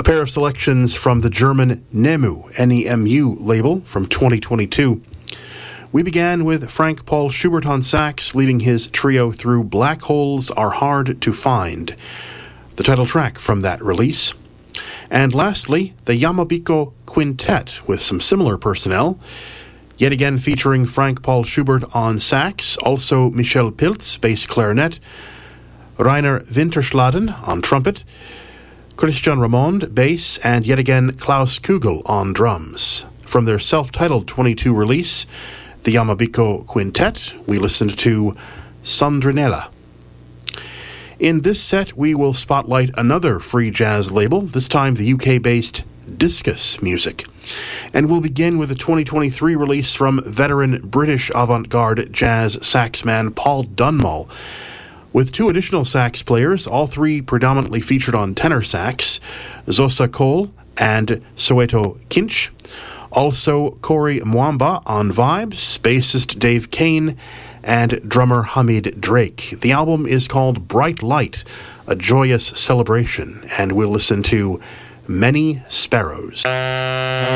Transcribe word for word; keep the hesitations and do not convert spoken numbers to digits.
A pair of selections from the German Nemu, N E M U label from twenty twenty-two. We began with Frank Paul Schubert on sax, leading his trio through Black Holes Are Hard to Find, the title track from that release. And lastly, the Yamabiko Quintet with some similar personnel, yet again featuring Frank Paul Schubert on sax, also Michel Pilz, bass clarinet, Rainer Winterschladen on trumpet, Christian Ramond, bass, and yet again Klaus Kugel on drums. From their self-titled twenty-two release, the Yamabiko Quintet, we listened to Sandrinella. In this set, we will spotlight another free jazz label, this time the U K-based Discus Music. And we'll begin with a twenty twenty-three release from veteran British avant-garde jazz saxman Paul Dunmall, with two additional sax players, all three predominantly featured on tenor sax, Zosa Cole and Soweto Kinch. Also, Corey Mwamba on vibes, bassist Dave Kane, and drummer Hamid Drake. The album is called Bright Light, a joyous celebration, and we'll listen to Many Sparrows.